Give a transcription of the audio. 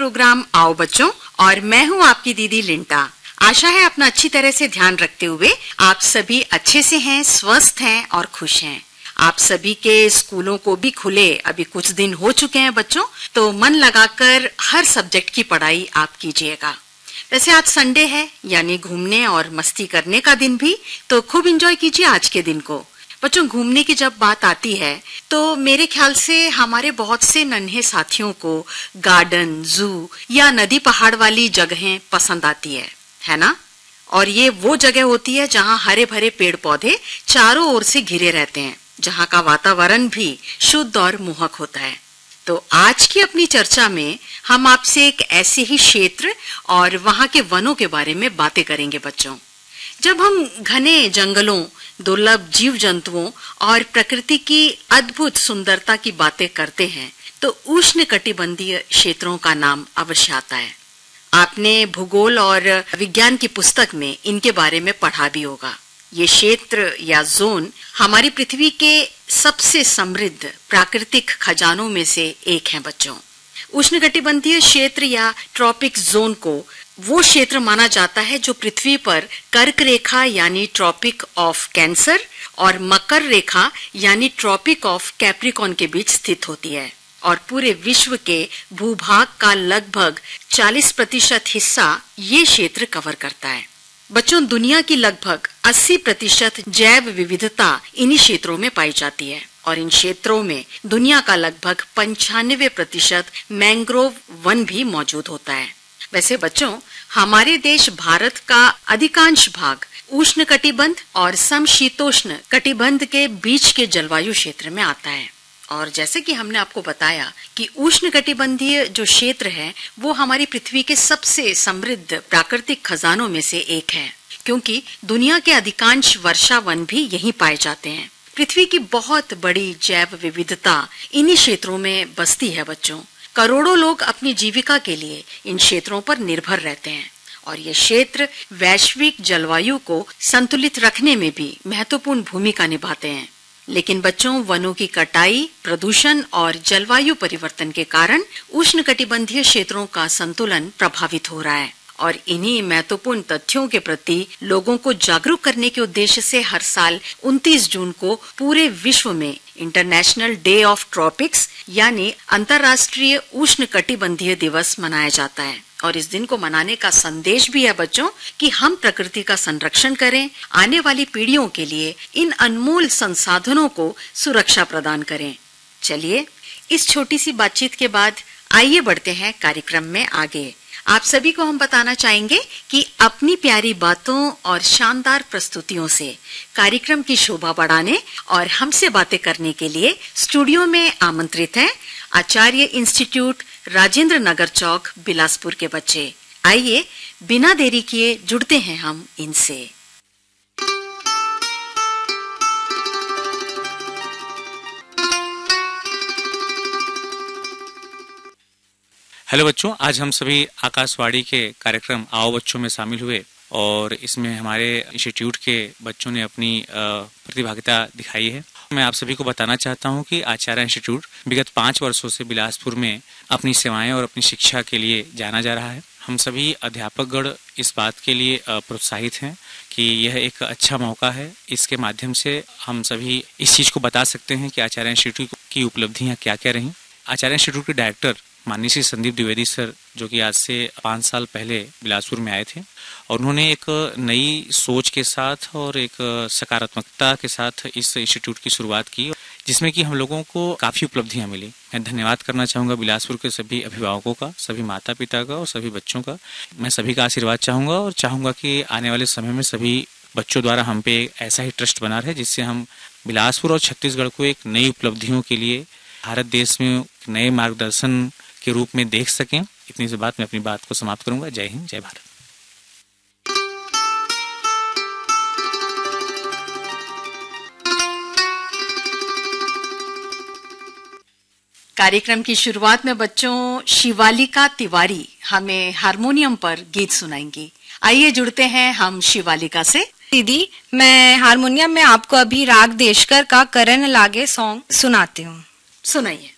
Programme आओ बच्चों और मैं हूँ आपकी दीदी लिंटा। आशा है अपना अच्छी तरह से ध्यान रखते हुए आप सभी अच्छे से हैं, स्वस्थ हैं और खुश हैं। आप सभी के स्कूलों को भी खुले अभी कुछ दिन हो चुके हैं बच्चों, तो मन लगाकर हर सब्जेक्ट की पढ़ाई आप कीजिएगा। वैसे आज संडे है यानी घूमने और मस्ती करने का दिन भी, तो खूब एंजॉय कीजिए आज के दिन को। बच्चों, घूमने की जब बात आती है तो मेरे ख्याल से हमारे बहुत से नन्हे साथियों को गार्डन, जू या नदी पहाड़ वाली जगहें पसंद आती है ना? और ये वो जगह होती है जहाँ हरे भरे पेड़ पौधे चारों ओर से घिरे रहते हैं, जहाँ का वातावरण भी शुद्ध और मोहक होता है। तो आज की अपनी चर्चा में हम आपसे एक ऐसे ही क्षेत्र और वहाँ के वनों के बारे में बातें करेंगे बच्चों। जब हम घने जंगलों, दुर्लभ जीव जंतुओं और प्रकृति की अद्भुत सुंदरता की बातें करते हैं तो उष्णकटिबंधीय क्षेत्रों का नाम अवश्य आता है। आपने भूगोल और विज्ञान की पुस्तक में इनके बारे में पढ़ा भी होगा। ये क्षेत्र या जोन हमारी पृथ्वी के सबसे समृद्ध प्राकृतिक खजानों में से एक है बच्चों। उष्णकटिबंधीय क्षेत्र या ट्रॉपिक जोन को वो क्षेत्र माना जाता है जो पृथ्वी पर कर्क रेखा यानी ट्रॉपिक ऑफ कैंसर और मकर रेखा यानी ट्रॉपिक ऑफ कैप्रिकॉन के बीच स्थित होती है और पूरे विश्व के भूभाग का लगभग 40% हिस्सा ये क्षेत्र कवर करता है। बच्चों, दुनिया की लगभग 80% जैव विविधता इन्हीं क्षेत्रों में पाई जाती है और इन क्षेत्रों में दुनिया का लगभग 95% मैंग्रोव वन भी मौजूद होता है। वैसे बच्चों, हमारे देश भारत का अधिकांश भाग उष्ण कटिबंध और समशीतोष्ण कटिबंध के बीच के जलवायु क्षेत्र में आता है। और जैसे कि हमने आपको बताया कि उष्णकटिबंधीय जो क्षेत्र है वो हमारी पृथ्वी के सबसे समृद्ध प्राकृतिक खजानों में से एक है, क्योंकि दुनिया के अधिकांश वर्षा वन भी यहीं पाए जाते हैं। पृथ्वी की बहुत बड़ी जैव विविधता इन्हीं क्षेत्रों में बसती है बच्चों। करोड़ों लोग अपनी जीविका के लिए इन क्षेत्रों पर निर्भर रहते हैं और ये क्षेत्र वैश्विक जलवायु को संतुलित रखने में भी महत्वपूर्ण भूमिका निभाते हैं। लेकिन बच्चों, वनों की कटाई, प्रदूषण और जलवायु परिवर्तन के कारण उष्णकटिबंधीय क्षेत्रों का संतुलन प्रभावित हो रहा है और इन्हीं महत्वपूर्ण तथ्यों के प्रति लोगों को जागरूक करने के उद्देश्य से हर साल 29 जून को पूरे विश्व में इंटरनेशनल डे ऑफ ट्रॉपिक्स यानी अंतर्राष्ट्रीय उष्णकटिबंधीय दिवस मनाया जाता है। और इस दिन को मनाने का संदेश भी है बच्चों कि हम प्रकृति का संरक्षण करें, आने वाली पीढ़ियों के लिए इन अनमोल संसाधनों को सुरक्षा प्रदान करें। चलिए, इस छोटी सी बातचीत के बाद आइए बढ़ते हैं कार्यक्रम में आगे। आप सभी को हम बताना चाहेंगे कि अपनी प्यारी बातों और शानदार प्रस्तुतियों से कार्यक्रम की शोभा बढ़ाने और हमसे बातें करने के लिए स्टूडियो में आमंत्रित हैं आचार्य इंस्टीट्यूट, राजेंद्र नगर चौक, बिलासपुर के बच्चे। आइए बिना देरी किए जुड़ते हैं हम इनसे। हेलो बच्चों, आज हम सभी आकाशवाणी के कार्यक्रम आओ बच्चों में शामिल हुए और इसमें हमारे इंस्टीट्यूट के बच्चों ने अपनी प्रतिभागिता दिखाई है। मैं आप सभी को बताना चाहता हूं कि आचार्य इंस्टीट्यूट विगत 5 वर्षों से बिलासपुर में अपनी सेवाएं और अपनी शिक्षा के लिए जाना जा रहा है। हम सभी अध्यापकगण इस बात के लिए प्रोत्साहित हैं कि यह एक अच्छा मौका है। इसके माध्यम से हम सभी इस चीज को बता सकते हैं कि आचार्य इंस्टीट्यूट की उपलब्धियां क्या क्या रही। आचार्य इंस्टीट्यूट के डायरेक्टर माननीय श्री संदीप द्विवेदी सर, जो कि आज से 5 साल पहले बिलासपुर में आए थे और उन्होंने एक नई सोच के साथ और एक सकारात्मकता के साथ इस इंस्टीट्यूट की शुरुआत की, जिसमें कि हम लोगों को काफ़ी उपलब्धियां मिली। मैं धन्यवाद करना चाहूँगा बिलासपुर के सभी अभिभावकों का, सभी माता पिता का और सभी बच्चों का। मैं सभी का आशीर्वाद चाहूँगा और चाहूँगा कि आने वाले समय में सभी बच्चों द्वारा हम पे ऐसा ही ट्रस्ट बना रहे जिससे हम बिलासपुर और छत्तीसगढ़ को एक नई उपलब्धियों के लिए भारत देश में नए मार्गदर्शन के रूप में देख सकें। इतनी सी बात मैं अपनी बात को समाप्त करूंगा। जय हिंद, जय भारत। कार्यक्रम की शुरुआत में बच्चों शिवालिका तिवारी हमें हारमोनियम पर गीत सुनाएंगी। आइए जुड़ते हैं हम शिवालिका से। दीदी, मैं हारमोनियम में आपको अभी राग देशकर का करन लागे सॉन्ग सुनाती हूँ। सुनाइए।